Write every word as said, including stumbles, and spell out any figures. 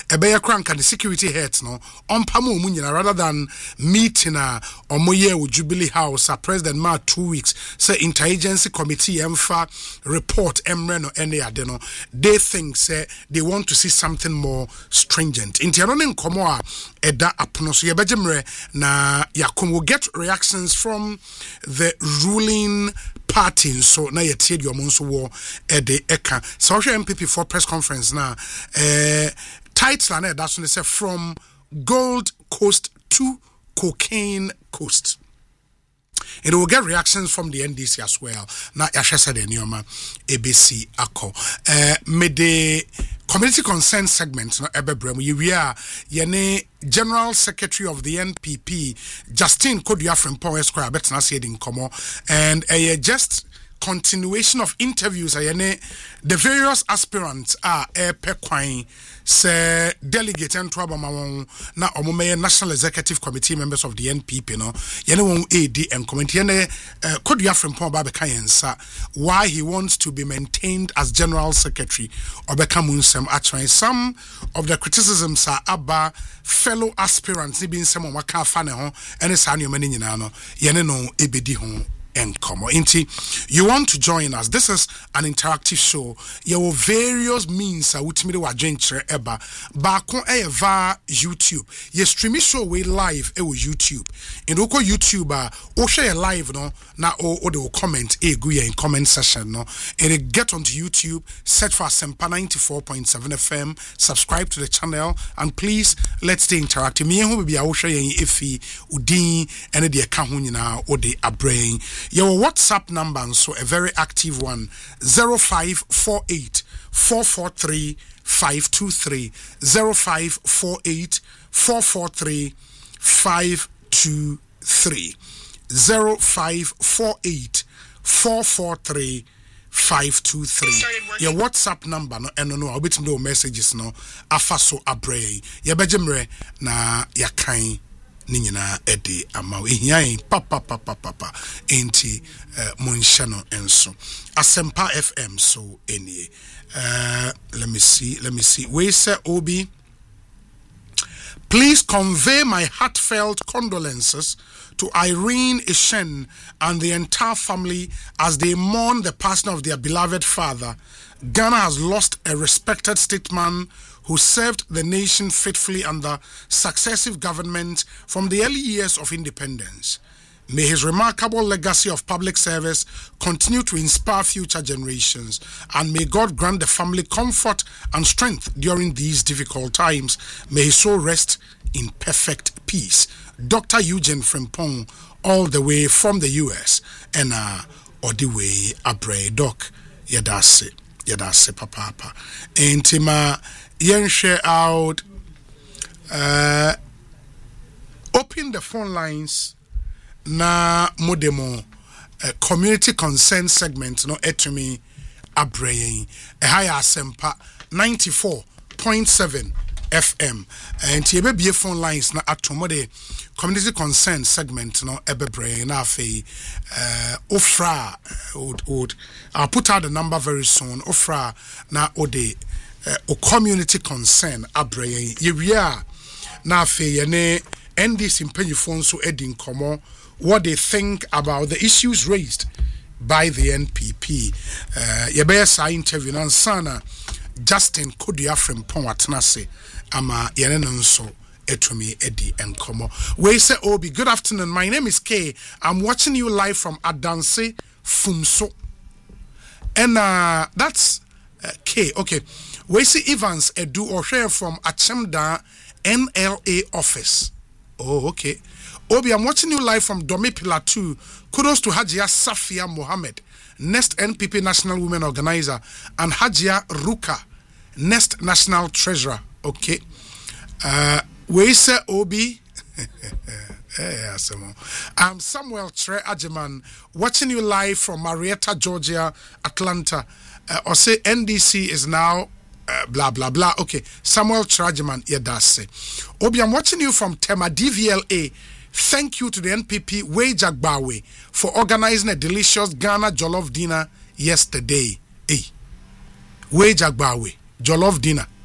Ebeya crank and the security heads no on Pamo Munyina rather than meeting a Omoye with Jubilee House, a President Ma two weeks, say interagency committee emfa report emre no any adeno. They think say they want to see something more stringent. In Tianonin Komoa Eda Apono so yebejemre na yakum will get reactions from the ruling party so na yetie your monso war e de eka social M P P for press conference na eh title na that's when they say from Gold Coast to Cocaine Coast. It will get reactions from the N D C as well. Na yahwe said enioma A B C ako eh me de community concern segment no ebebrem we are yene General Secretary of the N P P Justine Kodua Frimpong Esquire betna said in komo and a uh, just continuation of interviews ayene the various aspirants are a pequine say delegate and trouble na omome National Executive Committee members of the N P P no yene won A D and committee yene Kodua Frimpong ba bekayensa why he wants to be maintained as General Secretary obekamunsem actually some of the criticisms are about fellow aspirants being some waka fa ne ho ene sa ne omani nyina no yene no ebedi ho and come inti you want to join us. This is an interactive show. Your various means are with me to adventure eba back on eva YouTube. Your streaming show we live e YouTube. In oko YouTube uh, share live no na o o de comment e go in comment section no and get onto YouTube, search for Asempa ninety-four point seven F M, subscribe to the channel and please let's stay interactive. Me who be a share yin efi udin and the account nyina o de abrain. Your WhatsApp number, so a very active one, zero five four eight, four four three, five two three, zero five four eight, four four three, five two three, zero five four eight, four four three, five two three. Your WhatsApp number, no, and no, I'll be to know messages, no, afaso abre, ya bejemre na ya kain. Ninyina edi ama ehia papa papa papa enti monshano enso Asempa F M so enie uh let me see let me see we say Obi, please convey my heartfelt condolences to Irene Ishen and the entire family as they mourn the passing of their beloved father. Ghana has lost a respected statesman who served the nation faithfully under successive governments from the early years of independence. May his remarkable legacy of public service continue to inspire future generations, and may God grant the family comfort and strength during these difficult times. May his soul rest in perfect peace. Doctor Eugene Frimpong, all the way from the U S, and uh, all the way abre doc yadase yadase papa papa. Intima yen share out. Uh, open the phone lines. Na modemo uh, community concern segment no etumi abrayin e higher Asempa ninety-four point seven F M and tiebe bie phone lines na atomode community concern segment no ebebrayin na afei uh, ofra would would I'll put out the number very soon ofra na ode uh, o community concern abrayin yewia na afei yene N D C mpanyifo so edin komo what they think about the issues raised by the N P P. Uh, Yebeye sa interview na sana Justin Kodua Frimpong Atenase ama yene nso etumi edi enkomo. We say Obi, good afternoon. My name is K. I'm watching you live from Adanse Fumso. And uh, that's uh, K. Okay. We see Evans Edu or share from Achemda N L A office. Oh, okay. Obi, I'm watching you live from Dome Pillar two. Kudos to Hajia Safia Mohammed, Next N P P National Women Organizer, and Hajia Ruka, Next National Treasurer. Okay. Uh, we say Obi. I'm Samuel Tre Ajiman, watching you live from Marietta, Georgia, Atlanta. Uh, or say N D C is now Uh, blah blah blah. Okay, Samuel Trajaman Yedase. Obi, I'm watching you from Tema D V L A. Thank you to the N P P Wage Agbawe for organizing a delicious Ghana jollof dinner yesterday. Hey, Wage Agbawe jollof dinner.